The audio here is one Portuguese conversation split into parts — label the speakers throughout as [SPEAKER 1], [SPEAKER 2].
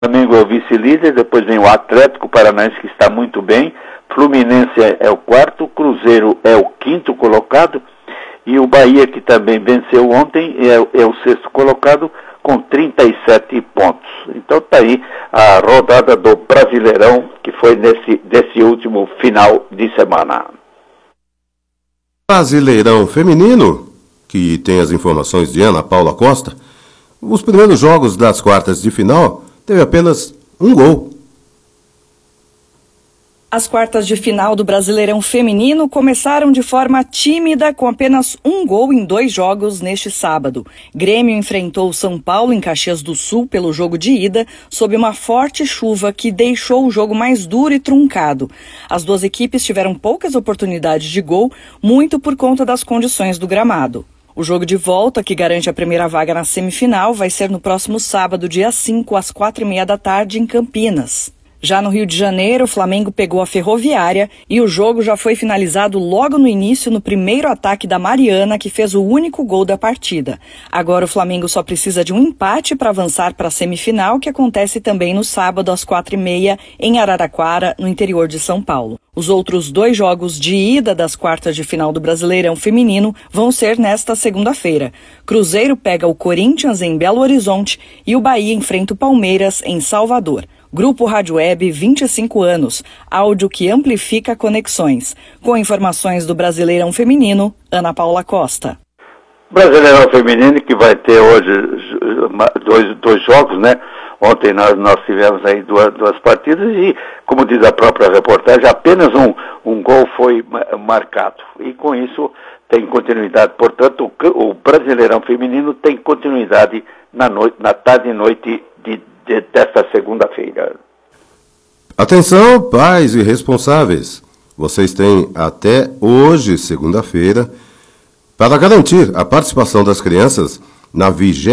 [SPEAKER 1] Flamengo é o vice-líder, depois vem o Atlético Paranaense, que está muito bem, Fluminense é o quarto, Cruzeiro é o quinto colocado, e o Bahia, que também venceu ontem, é o sexto colocado, com 37 pontos. Então está aí a rodada do Brasileirão, que foi desse último final de semana.
[SPEAKER 2] Brasileirão feminino, que tem as informações de Ana Paula Costa, os primeiros jogos das quartas de final teve apenas um gol.
[SPEAKER 3] As quartas de final do Brasileirão Feminino começaram de forma tímida, com apenas um gol em 2 jogos neste sábado. Grêmio enfrentou o São Paulo em Caxias do Sul pelo jogo de ida, sob uma forte chuva que deixou o jogo mais duro e truncado. As duas equipes tiveram poucas oportunidades de gol, muito por conta das condições do gramado. O jogo de volta, que garante a primeira vaga na semifinal, vai ser no próximo sábado, dia 5, às 4h30 da tarde, em Campinas. Já no Rio de Janeiro, o Flamengo pegou a Ferroviária e o jogo já foi finalizado logo no início, no primeiro ataque da Mariana, que fez o único gol da partida. Agora o Flamengo só precisa de um empate para avançar para a semifinal, que acontece também no sábado às 4h30 em Araraquara, no interior de São Paulo. Os outros 2 jogos de ida das quartas de final do Brasileirão Feminino vão ser nesta segunda-feira. Cruzeiro pega o Corinthians em Belo Horizonte e o Bahia enfrenta o Palmeiras em Salvador. Grupo Rádio Web, 25 anos, áudio que amplifica conexões. Com informações do Brasileirão Feminino, Ana Paula Costa.
[SPEAKER 1] Brasileirão Feminino que vai ter hoje dois jogos, né? Ontem nós tivemos aí duas partidas e, como diz a própria reportagem, apenas um gol foi marcado. E com isso tem continuidade. Portanto, o Brasileirão Feminino tem continuidade na tarde e noite desta segunda-feira.
[SPEAKER 2] Atenção, pais e responsáveis. Vocês têm até hoje, segunda-feira, para garantir a participação das crianças na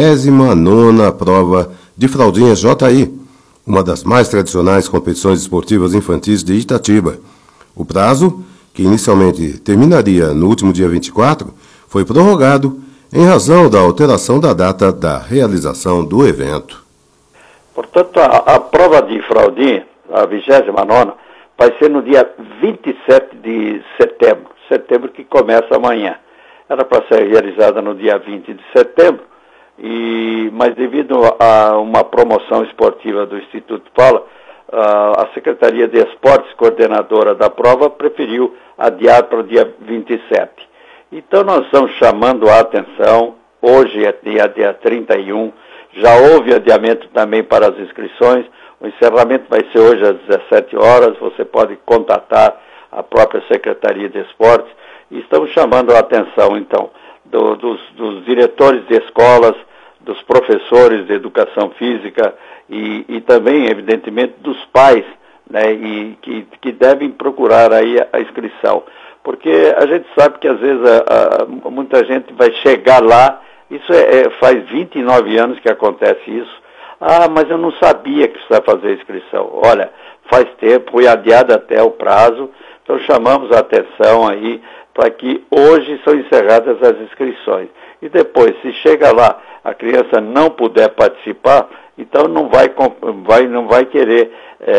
[SPEAKER 2] 29ª prova de fraldinhas JI, uma das mais tradicionais competições esportivas infantis de Itatiba. O prazo, que inicialmente terminaria no último dia 24, foi prorrogado em razão da alteração da data da realização do evento.
[SPEAKER 1] Portanto, a prova de fraldinha, a 29ª, vai ser no dia 27 de setembro que começa amanhã. Era para ser realizada no dia 20 de setembro, mas devido a uma promoção esportiva do Instituto Paula, a Secretaria de Esportes, coordenadora da prova, preferiu adiar para o dia 27. Então nós estamos chamando a atenção, hoje é dia 31, já houve adiamento também para as inscrições, o encerramento vai ser hoje às 17 horas, você pode contatar a própria Secretaria de Esportes, e estamos chamando a atenção, então, dos diretores de escolas, dos professores de educação física e também, evidentemente, dos pais, né, e que devem procurar aí a inscrição. Porque a gente sabe que, às vezes, muita gente vai chegar lá. Isso faz 29 anos que acontece isso. Ah, mas eu não sabia que precisa fazer inscrição. Olha, faz tempo, foi adiado até o prazo, então chamamos a atenção aí para que hoje são encerradas as inscrições. E depois, se chega lá, a criança não puder participar, então não vai querer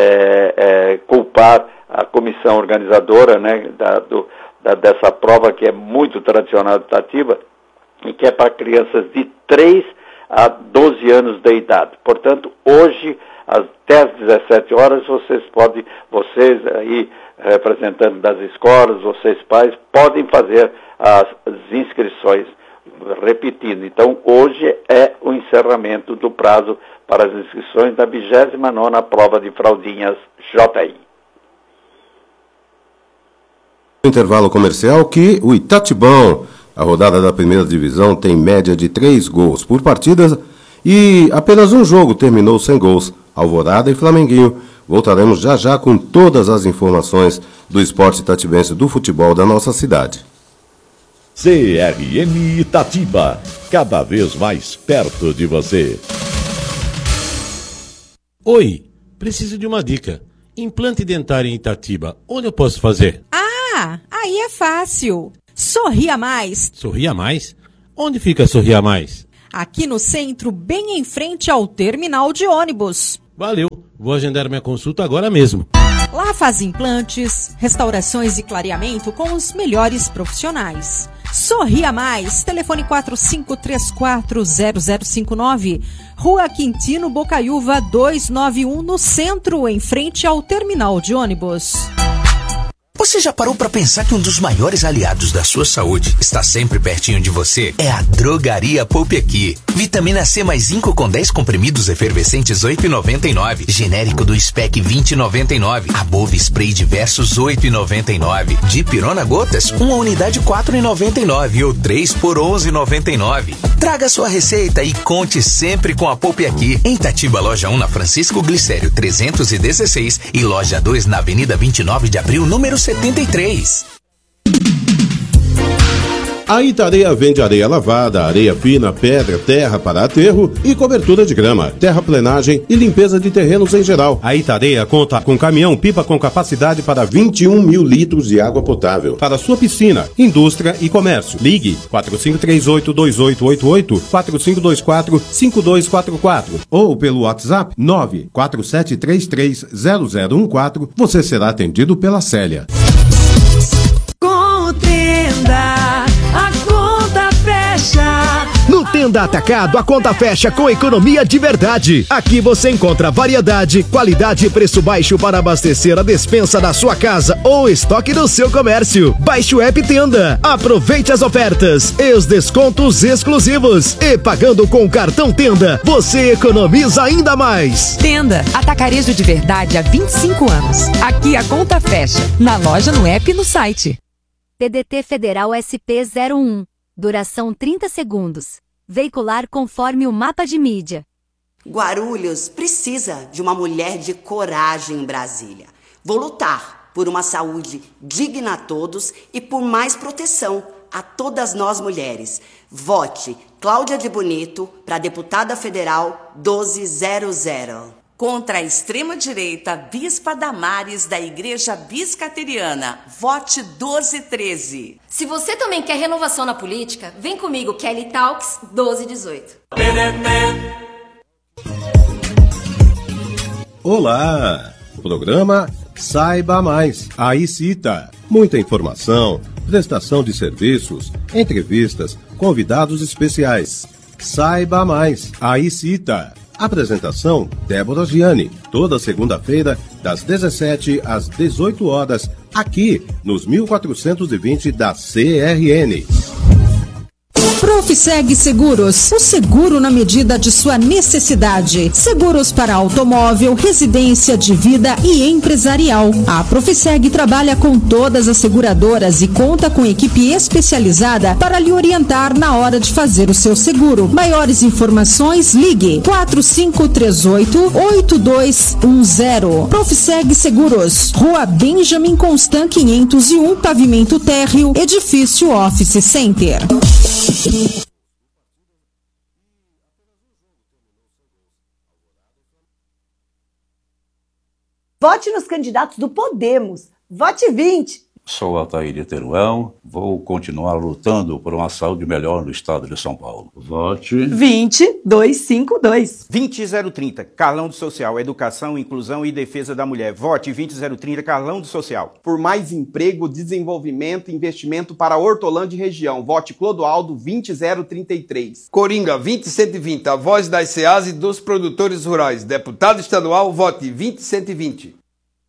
[SPEAKER 1] culpar a comissão organizadora, né, dessa prova que é muito tradicional de Itatiba, e que é para crianças de 3 a 12 anos de idade. Portanto, hoje, até às 17 horas, vocês aí, representantes das escolas, vocês pais, podem fazer as inscrições, repetindo. Então, hoje é o encerramento do prazo para as inscrições da 29ª prova de fraldinhas JI.
[SPEAKER 2] Intervalo comercial que o Itatibão, a rodada da primeira divisão, tem média de 3 gols por partida e apenas um jogo terminou sem gols. Alvorada e Flamenguinho. Voltaremos já com todas as informações do esporte itatibense, do futebol da nossa cidade.
[SPEAKER 4] CRM Itatiba, cada vez mais perto de você.
[SPEAKER 5] Oi, preciso de uma dica. Implante dentário em Itatiba, onde eu posso fazer?
[SPEAKER 6] Aí é fácil. Sorria Mais.
[SPEAKER 5] Sorria Mais? Onde fica Sorria Mais?
[SPEAKER 6] Aqui no centro, bem em frente ao terminal de ônibus.
[SPEAKER 5] Valeu, vou agendar minha consulta agora mesmo.
[SPEAKER 6] Lá faz implantes, restaurações e clareamento com os melhores profissionais. Sorria Mais, telefone 45340059, Rua Quintino Bocaiúva 291, no centro, em frente ao terminal de ônibus.
[SPEAKER 7] Você já parou para pensar que um dos maiores aliados da sua saúde está sempre pertinho de você? É a Drogaria Poupe Aqui. Vitamina C mais zinco com 10 comprimidos efervescentes, R$ 8,99. Genérico do SPEC, R$ 20,99. Above Spray Diversos, R$ 8,99. Dipirona Gotas, uma unidade, R$ 4,99 ou 3 por R$ 11,99. Traga sua receita e conte sempre com a Poupe Aqui. Em Itatiba, loja 1 na Francisco Glicério 316 e loja 2 na Avenida 29 de Abril, número 73.
[SPEAKER 2] A Itareia vende areia lavada, areia fina, pedra, terra para aterro e cobertura de grama, terraplenagem e limpeza de terrenos em geral. A Itareia conta com caminhão-pipa com capacidade para 21 mil litros de água potável. Para sua piscina, indústria e comércio. Ligue 4538-2888, 4524-5244 ou pelo WhatsApp 947330014. Você será atendido pela Célia.
[SPEAKER 8] Contenda, a conta fecha.
[SPEAKER 9] No Tenda Atacado, a conta fecha com economia de verdade. Aqui você encontra variedade, qualidade e preço baixo para abastecer a despensa da sua casa ou estoque do seu comércio. Baixe o app Tenda, aproveite as ofertas e os descontos exclusivos. E pagando com o cartão Tenda, você economiza ainda mais.
[SPEAKER 8] Tenda, atacarejo de verdade há 25 anos. Aqui a conta fecha, na loja, no app e no site.
[SPEAKER 10] TDT Federal SP01. Duração 30 segundos. Veicular conforme o mapa de mídia.
[SPEAKER 11] Guarulhos precisa de uma mulher de coragem em Brasília. Vou lutar por uma saúde digna a todos e por mais proteção a todas nós mulheres. Vote Cláudia de Bonito para deputada federal 1200. Contra a extrema-direita, Bispa Damares da Igreja Biscateriana. Vote 1213.
[SPEAKER 12] Se você também quer renovação na política, vem comigo, Kelly Talks 1218.
[SPEAKER 2] Olá! Programa Saiba Mais. Aí cita. Muita informação, prestação de serviços, entrevistas, convidados especiais. Saiba Mais. Aí cita. Apresentação, Débora Gianni, toda segunda-feira, das 17 às 18 horas, aqui nos 1420 da CRN.
[SPEAKER 6] Profseg Seguros, o seguro na medida de sua necessidade. Seguros para automóvel, residência, de vida e empresarial. A Profseg trabalha com todas as seguradoras e conta com equipe especializada para lhe orientar na hora de fazer o seu seguro. Maiores informações, ligue 4538-8210. Profseg Seguros, Rua Benjamin Constant 501, Pavimento Térreo, Edifício Office Center.
[SPEAKER 13] Vote nos candidatos do Podemos. Vote 20.
[SPEAKER 14] Sou Altair de Teruel, vou continuar lutando por uma saúde melhor no estado de São Paulo.
[SPEAKER 15] Vote
[SPEAKER 13] 20252.
[SPEAKER 16] 20030, Carlão do Social, Educação, Inclusão e Defesa da Mulher. Vote 20030, Carlão do Social.
[SPEAKER 17] Por mais emprego, desenvolvimento e investimento para Hortolândia e região. Vote Clodoaldo 20033.
[SPEAKER 18] Coringa 20120, a voz das CEAs e dos produtores rurais. Deputado estadual, vote 20120.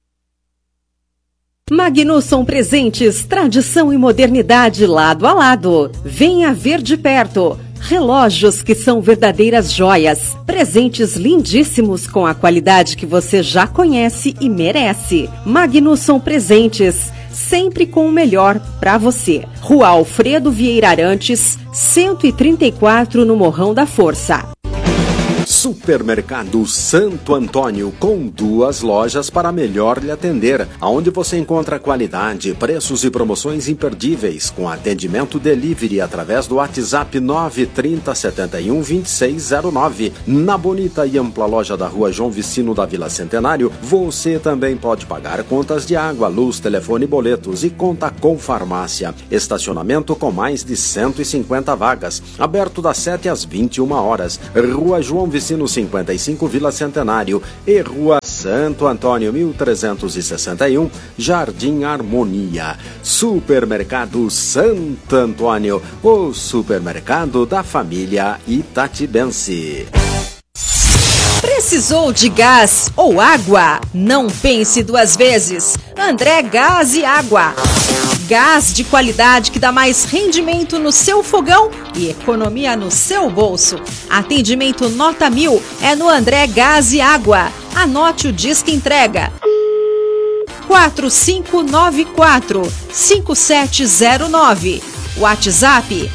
[SPEAKER 19] Magnusson Presentes, tradição e modernidade lado a lado. Venha ver de perto. Relógios que são verdadeiras joias. Presentes lindíssimos com a qualidade que você já conhece e merece. Magnusson Presentes, sempre com o melhor para você. Rua Alfredo Vieira Arantes, 134 no Morrão da Força.
[SPEAKER 20] Supermercado Santo Antônio, com 2 lojas para melhor lhe atender, onde você encontra qualidade, preços e promoções imperdíveis, com atendimento delivery através do WhatsApp 930712609. Na bonita e ampla loja da Rua João Vicino da Vila Centenário, você também pode pagar contas de água, luz, telefone e boletos, e conta com farmácia. Estacionamento com mais de 150 vagas, aberto das 7 às 21 horas. Rua João Vicino Vicino 55, Vila Centenário, e Rua Santo Antônio 1361, Jardim Harmonia. Supermercado Santo Antônio, o supermercado da família itatibense.
[SPEAKER 6] Precisou de gás ou água? Não pense duas vezes. André Gás e Água. Gás de qualidade que dá mais rendimento no seu fogão e economia no seu bolso. Atendimento nota 1000 é no André Gás e Água. Anote o disque entrega. 4594-5709. WhatsApp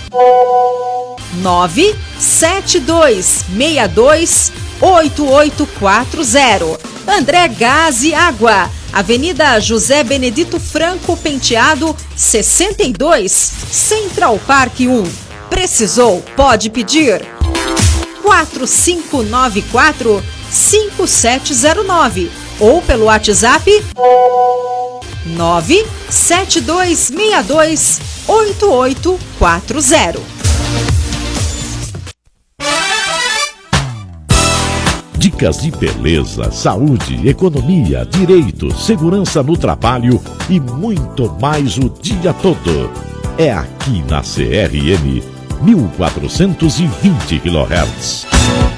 [SPEAKER 6] 972628840. André Gás e Água, Avenida José Benedito Franco Penteado 62, Central Park 1. Precisou? Pode pedir. 4594-5709 ou pelo WhatsApp 972628840.
[SPEAKER 4] Dicas de beleza, saúde, economia, direito, segurança no trabalho e muito mais o dia todo. É aqui na CRM 1420 kHz.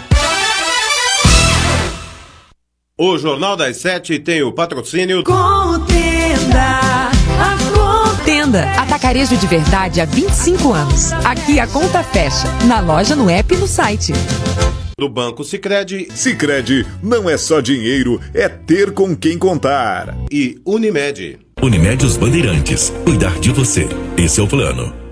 [SPEAKER 2] O Jornal das 7 tem o patrocínio
[SPEAKER 8] Contenda, a Contenda. Atacarejo de verdade há 25 anos. Aqui a conta fecha, na loja, no app e no site.
[SPEAKER 2] do Banco Sicredi.
[SPEAKER 15] Sicredi não é só dinheiro, é ter com quem contar.
[SPEAKER 2] E Unimed.
[SPEAKER 21] Unimed Os Bandeirantes. Cuidar de você. Esse é o plano.